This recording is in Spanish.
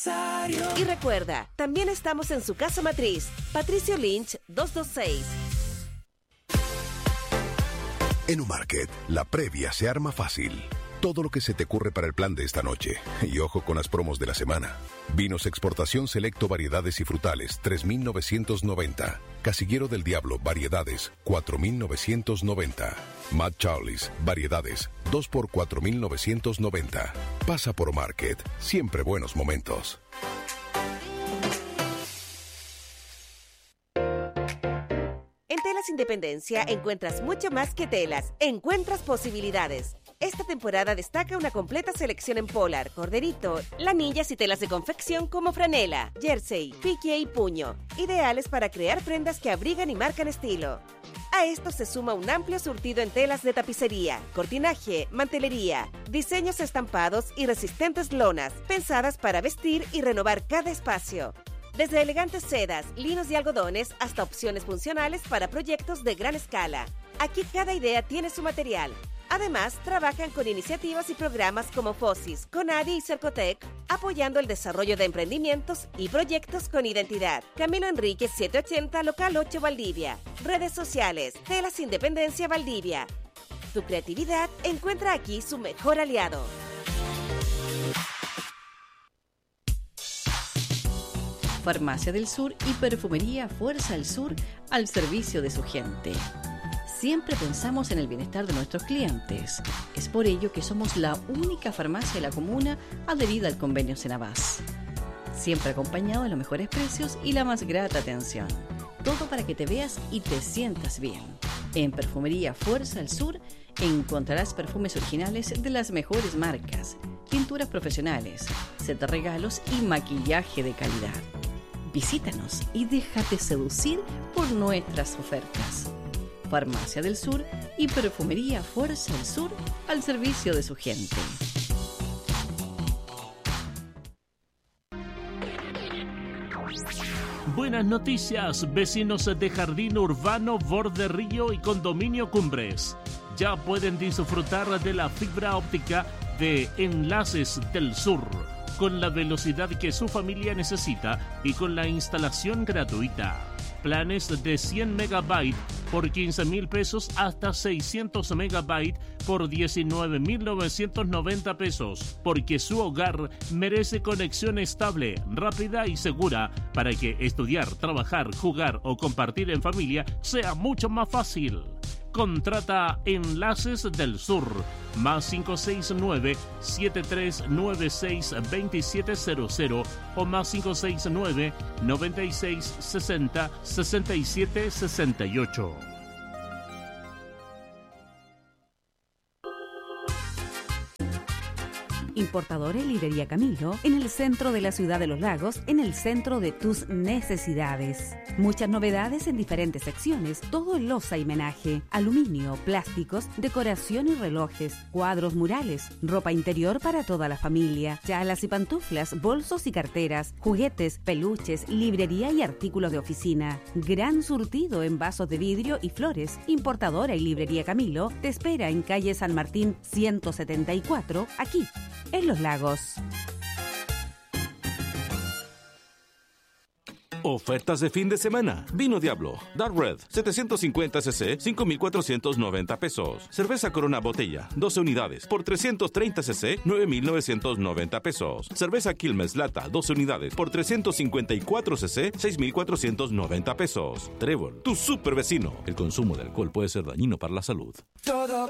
Y recuerda, también estamos en su casa matriz, Patricio Lynch 226. En Umarket, la previa se arma fácil. Todo lo que se te ocurre para el plan de esta noche. Y ojo con las promos de la semana. Vinos Exportación Selecto Variedades y Frutales, 3,990. Casillero del Diablo Variedades, 4,990. Mad Charlie's Variedades, 2 por 4,990. Pasa por Market, siempre buenos momentos. En Telas Independencia encuentras mucho más que telas, encuentras posibilidades. Esta temporada destaca una completa selección en polar, corderito, lanillas y telas de confección como franela, jersey, pique y puño, ideales para crear prendas que abrigan y marcan estilo. A esto se suma un amplio surtido en telas de tapicería, cortinaje, mantelería, diseños estampados y resistentes lonas, pensadas para vestir y renovar cada espacio. Desde elegantes sedas, linos y algodones hasta opciones funcionales para proyectos de gran escala. Aquí cada idea tiene su material. Además, trabajan con iniciativas y programas como FOSIS, CONADI y Cercotec, apoyando el desarrollo de emprendimientos y proyectos con identidad. Camilo Enríquez 780, Local 8 Valdivia. Redes sociales, Telas Independencia Valdivia. Tu creatividad encuentra aquí su mejor aliado. Farmacia del Sur y Perfumería Fuerza del Sur al servicio de su gente. Siempre pensamos en el bienestar de nuestros clientes. Es por ello que somos la única farmacia de la comuna adherida al convenio Senabás. Siempre acompañado de los mejores precios y la más grata atención. Todo para que te veas y te sientas bien. En Perfumería Fuerza del Sur encontrarás perfumes originales de las mejores marcas, pinturas profesionales, set de regalos y maquillaje de calidad. Visítanos y déjate seducir por nuestras ofertas. Farmacia del Sur y Perfumería Fuerza del Sur al servicio de su gente. Buenas noticias, vecinos de Jardín Urbano, Borde Río y Condominio Cumbres. Ya pueden disfrutar de la fibra óptica de Enlaces del Sur, con la velocidad que su familia necesita y con la instalación gratuita. Planes de 100 megabytes por 15,000 pesos hasta 600 megabytes por 19,990 pesos, porque su hogar merece conexión estable, rápida y segura para que estudiar, trabajar, jugar o compartir en familia sea mucho más fácil. Contrata Enlaces del Sur, más 569-7396-2700 o más 569-9660-6768. Importadora y Librería Camilo, en el centro de la ciudad de Los Lagos, en el centro de tus necesidades. Muchas novedades en diferentes secciones, todo en loza y menaje, aluminio, plásticos, decoración y relojes, cuadros murales, ropa interior para toda la familia, chalas y pantuflas, bolsos y carteras, juguetes, peluches, librería y artículos de oficina. Gran surtido en vasos de vidrio y flores. Importadora y Librería Camilo te espera en calle San Martín 174, aquí, en Los Lagos. Ofertas de fin de semana. Vino Diablo, Dark Red, 750 cc, 5,490 pesos. Cerveza Corona Botella, 12 unidades, por 330 cc, 9,990 pesos. Cerveza Quilmes Lata, 12 unidades, por 354 cc, 6,490 pesos. Trébol, tu super vecino. El consumo de alcohol puede ser dañino para la salud. Todo